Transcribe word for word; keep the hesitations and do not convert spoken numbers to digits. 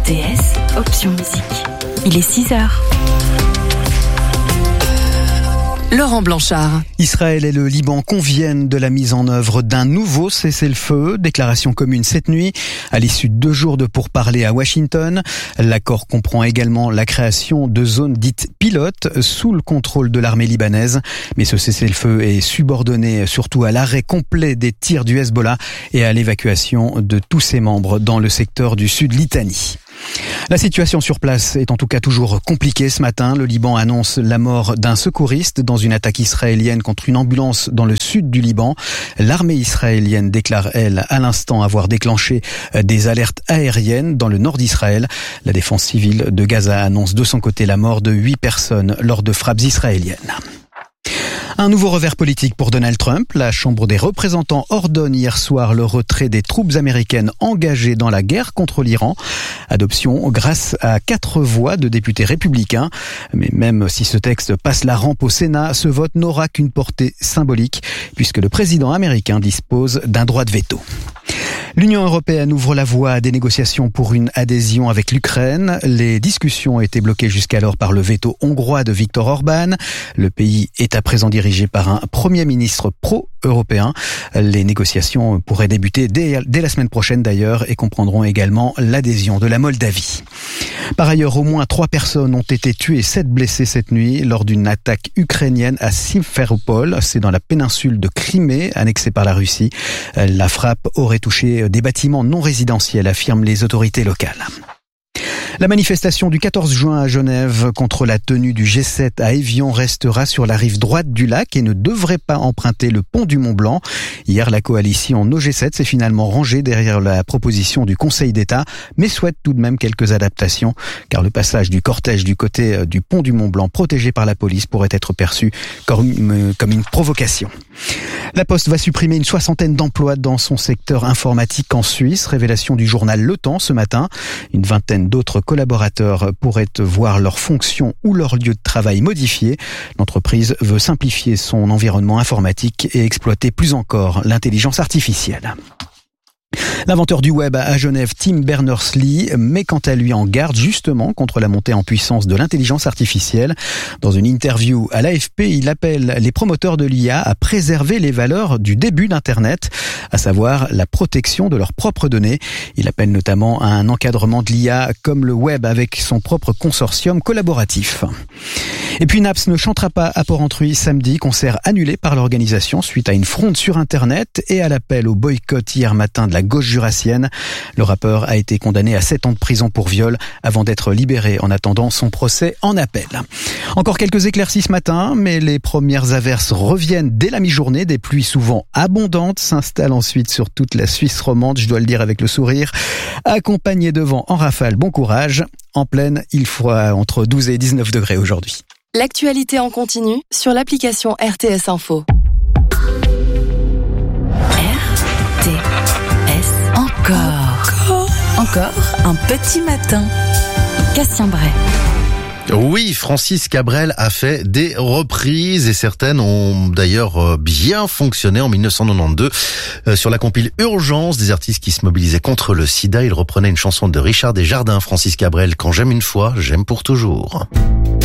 T S, option musique. Il est six heures. Laurent Blanchard. Israël et le Liban conviennent de la mise en œuvre d'un nouveau cessez-le-feu. Déclaration commune cette nuit, à l'issue de deux jours de pourparlers à Washington. L'accord comprend également la création de zones dites pilotes sous le contrôle de l'armée libanaise. Mais ce cessez-le-feu est subordonné surtout à l'arrêt complet des tirs du Hezbollah et à l'évacuation de tous ses membres dans le secteur du sud Litanie. La situation sur place est en tout cas toujours compliquée ce matin. Le Liban annonce la mort d'un secouriste dans une attaque israélienne contre une ambulance dans le sud du Liban. L'armée israélienne déclare, elle, à l'instant avoir déclenché des alertes aériennes dans le nord d'Israël. La défense civile de Gaza annonce de son côté la mort de huit personnes lors de frappes israéliennes. Un nouveau revers politique pour Donald Trump. La Chambre des représentants ordonne hier soir le retrait des troupes américaines engagées dans la guerre contre l'Iran. Adoption grâce à quatre voix de députés républicains. Mais même si ce texte passe la rampe au Sénat, ce vote n'aura qu'une portée symbolique puisque le président américain dispose d'un droit de veto. L'Union européenne ouvre la voie à des négociations pour une adhésion avec l'Ukraine. Les discussions ont été bloquées jusqu'alors par le veto hongrois de Viktor Orban. Le pays est à présent dirigé par un Premier ministre pro-européen. Les négociations pourraient débuter dès, dès la semaine prochaine d'ailleurs et comprendront également l'adhésion de la Moldavie. Par ailleurs, au moins trois personnes ont été tuées, sept blessées cette nuit lors d'une attaque ukrainienne à Simferopol. C'est dans la péninsule de Crimée, annexée par la Russie. La frappe aurait touché des bâtiments non résidentiels, affirment les autorités locales. La manifestation du quatorze juin à Genève contre la tenue du G sept à Évian restera sur la rive droite du lac et ne devrait pas emprunter le pont du Mont-Blanc. Hier, la coalition No G sept s'est finalement rangée derrière la proposition du Conseil d'État, mais souhaite tout de même quelques adaptations, car le passage du cortège du côté du pont du Mont-Blanc, protégé par la police, pourrait être perçu comme, comme une provocation. La Poste va supprimer une soixantaine d'emplois dans son secteur informatique en Suisse. Révélation du journal Le Temps ce matin. Une vingtaine d'autres collaborateurs pourraient voir leurs fonctions ou leur lieu de travail modifiés. L'entreprise veut simplifier son environnement informatique et exploiter plus encore l'intelligence artificielle. L'inventeur du web à Genève, Tim Berners-Lee, met quant à lui en garde justement contre la montée en puissance de l'intelligence artificielle. Dans une interview à l'A F P, il appelle les promoteurs de l'I A à préserver les valeurs du début d'Internet, à savoir la protection de leurs propres données. Il appelle notamment à un encadrement de l'I A comme le web avec son propre consortium collaboratif. Et puis Naps ne chantera pas à Porrentruy samedi, concert annulé par l'organisation suite à une fronde sur Internet et à l'appel au boycott hier matin de la gauche jurassienne. Le rappeur a été condamné à sept ans de prison pour viol avant d'être libéré en attendant son procès en appel. Encore quelques éclaircies ce matin, mais les premières averses reviennent dès la mi-journée. Des pluies souvent abondantes s'installent ensuite sur toute la Suisse romande, je dois le dire avec le sourire. Accompagnées de vent en rafale, bon courage. En pleine, il fera entre douze et dix-neuf degrés aujourd'hui. L'actualité en continu sur l'application R T S Info. R T S Encore. Encore un petit matin. Cassien Bray. Oui, Francis Cabrel a fait des reprises et certaines ont d'ailleurs bien fonctionné en dix-neuf cent quatre-vingt-douze. Euh, sur la compile Urgence, des artistes qui se mobilisaient contre le sida, il reprenait une chanson de Richard Desjardins, Francis Cabrel, Quand j'aime une fois, j'aime pour toujours.